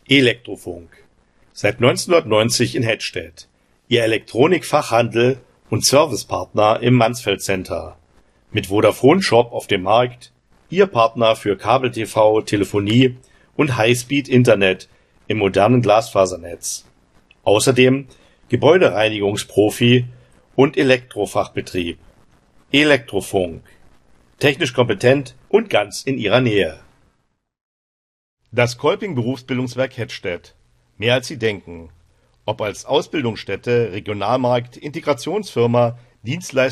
Elektrofunk. Seit 1990 in Hettstedt. Ihr Elektronikfachhandel und Servicepartner im Mansfeld Center. Mit Vodafone Shop auf dem Markt. Ihr Partner für Kabel-TV, Telefonie und Highspeed-Internet im modernen Glasfasernetz. Außerdem Gebäudereinigungsprofi und Elektrofachbetrieb. Elektrofunk. Technisch kompetent und ganz in Ihrer Nähe. Das Kolping Berufsbildungswerk Hettstedt. Mehr als Sie denken. Ob als Ausbildungsstätte, Regionalmarkt, Integrationsfirma, Dienstleister